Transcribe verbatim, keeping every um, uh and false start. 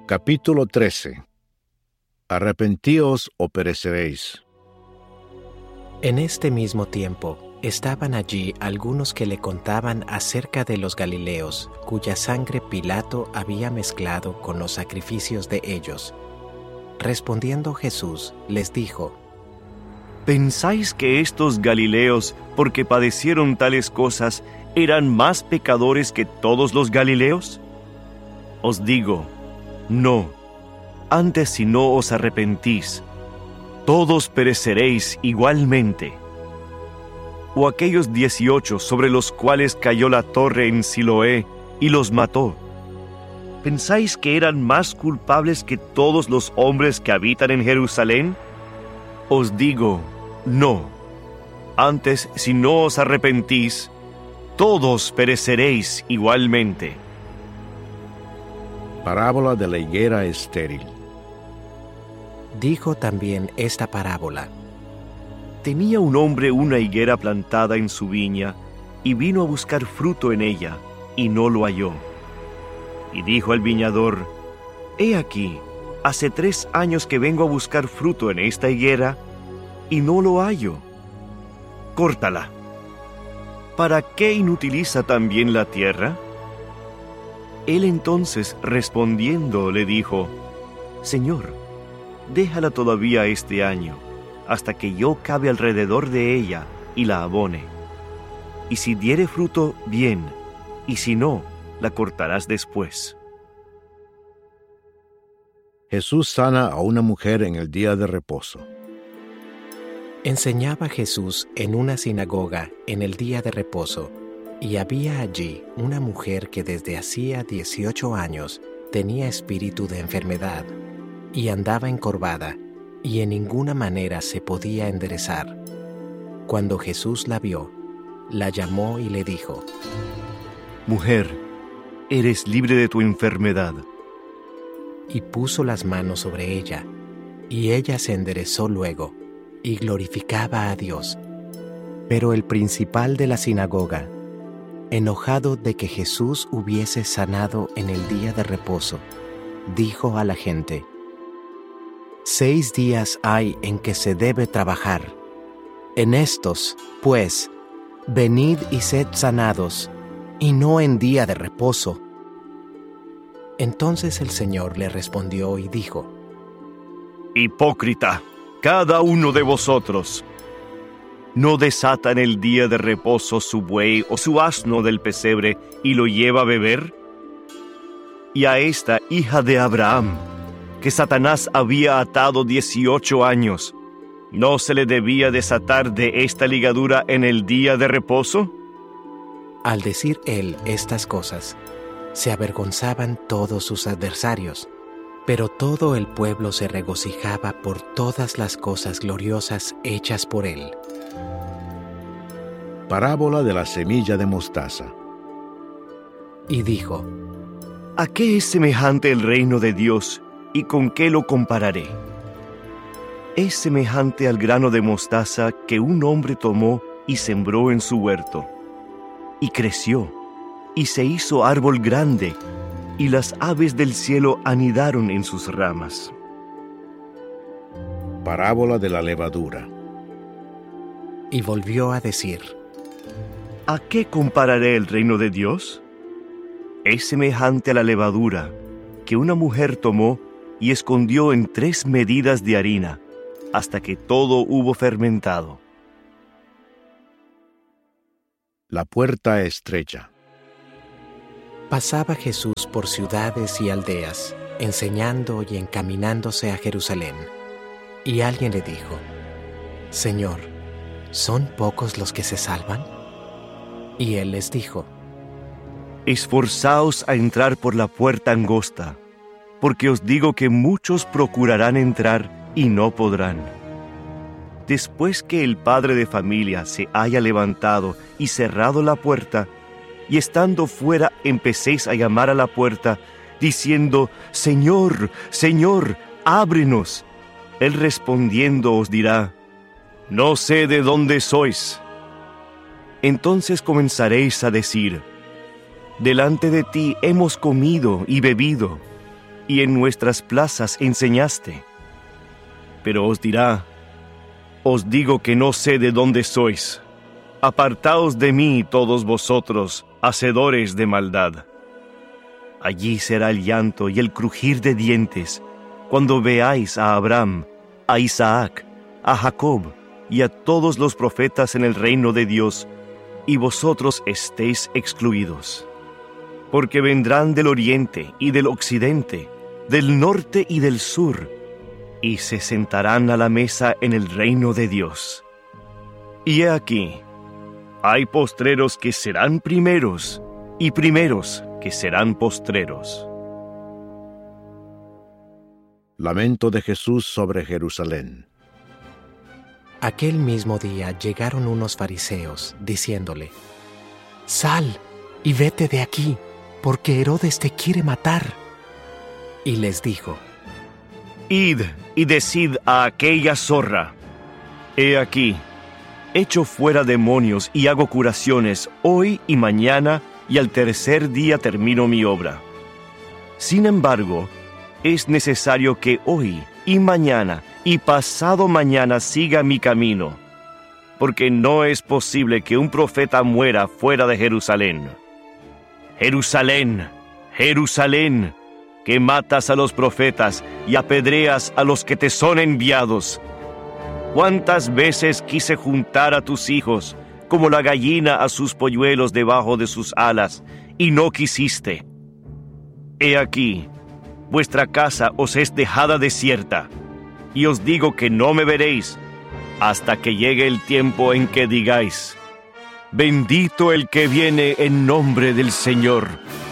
Capítulo trece. Arrepentíos o pereceréis. En este mismo tiempo estaban allí algunos que le contaban acerca de los Galileos, cuya sangre Pilato había mezclado con los sacrificios de ellos. Respondiendo Jesús, les dijo: ¿Pensáis que estos Galileos, porque padecieron tales cosas, eran más pecadores que todos los Galileos? Os digo, no, antes si no os arrepentís, todos pereceréis igualmente. O aquellos dieciocho sobre los cuales cayó la torre en Siloé y los mató, ¿pensáis que eran más culpables que todos los hombres que habitan en Jerusalén? Os digo, no, antes si no os arrepentís, todos pereceréis igualmente. Parábola de la higuera estéril. Dijo también esta parábola: Tenía un hombre una higuera plantada en su viña, y vino a buscar fruto en ella, y no lo halló. Y dijo al viñador: He aquí, hace tres años que vengo a buscar fruto en esta higuera, y no lo hallo. Córtala. ¿Para qué inutiliza también la tierra? Él entonces, respondiendo, le dijo: Señor, déjala todavía este año, hasta que yo cabe alrededor de ella y la abone. Y si diere fruto, bien, y si no, la cortarás después. Jesús sana a una mujer en el día de reposo. Enseñaba Jesús en una sinagoga en el día de reposo, y había allí una mujer que desde hacía dieciocho años tenía espíritu de enfermedad, y andaba encorvada, y en ninguna manera se podía enderezar. Cuando Jesús la vio, la llamó y le dijo: Mujer, eres libre de tu enfermedad. Y puso las manos sobre ella, y ella se enderezó luego, y glorificaba a Dios. Pero el principal de la sinagoga, enojado de que Jesús hubiese sanado en el día de reposo, dijo a la gente: Seis días hay en que se debe trabajar. En estos, pues, venid y sed sanados, y no en día de reposo. Entonces el Señor le respondió y dijo: Hipócrita, cada uno de vosotros ¿no desata en el día de reposo su buey o su asno del pesebre y lo lleva a beber? Y a esta hija de Abraham, que Satanás había atado dieciocho años, ¿no se le debía desatar de esta ligadura en el día de reposo? Al decir él estas cosas, se avergonzaban todos sus adversarios, pero todo el pueblo se regocijaba por todas las cosas gloriosas hechas por él. Parábola de la semilla de mostaza. Y dijo: ¿A qué es semejante el reino de Dios, y con qué lo compararé? Es semejante al grano de mostaza que un hombre tomó y sembró en su huerto, y creció, y se hizo árbol grande, y las aves del cielo anidaron en sus ramas. Parábola de la levadura. Y volvió a decir: ¿A qué compararé el reino de Dios? Es semejante a la levadura que una mujer tomó y escondió en tres medidas de harina, hasta que todo hubo fermentado. La puerta estrecha. Pasaba Jesús por ciudades y aldeas, enseñando y encaminándose a Jerusalén. Y alguien le dijo: Señor, ¿son pocos los que se salvan? Y él les dijo: Esforzaos a entrar por la puerta angosta, porque os digo que muchos procurarán entrar y no podrán. Después que el padre de familia se haya levantado y cerrado la puerta, y estando fuera empecéis a llamar a la puerta, diciendo: Señor, Señor, ábrenos. Él respondiendo os dirá: No sé de dónde sois. Entonces comenzaréis a decir: delante de ti hemos comido y bebido, y en nuestras plazas enseñaste. Pero os dirá, os digo que no sé de dónde sois. Apartaos de mí todos vosotros, hacedores de maldad. Allí será el llanto y el crujir de dientes, cuando veáis a Abraham, a Isaac, a Jacob y a todos los profetas en el reino de Dios, y vosotros estéis excluidos. Porque vendrán del oriente y del occidente, del norte y del sur, y se sentarán a la mesa en el reino de Dios. Y he aquí, hay postreros que serán primeros, y primeros que serán postreros. Lamento de Jesús sobre Jerusalén. Aquel mismo día llegaron unos fariseos, diciéndole: «Sal y vete de aquí, porque Herodes te quiere matar». Y les dijo: Id y decid a aquella zorra: he aquí, echo fuera demonios y hago curaciones hoy y mañana, y al tercer día termino mi obra. Sin embargo, es necesario que hoy y mañana y pasado mañana siga mi camino, porque no es posible que un profeta muera fuera de Jerusalén. Jerusalén, Jerusalén, que matas a los profetas y apedreas a los que te son enviados. ¿Cuántas veces quise juntar a tus hijos, como la gallina a sus polluelos debajo de sus alas, y no quisiste? He aquí, vuestra casa os es dejada desierta, y os digo que no me veréis, hasta que llegue el tiempo en que digáis: bendito el que viene en nombre del Señor.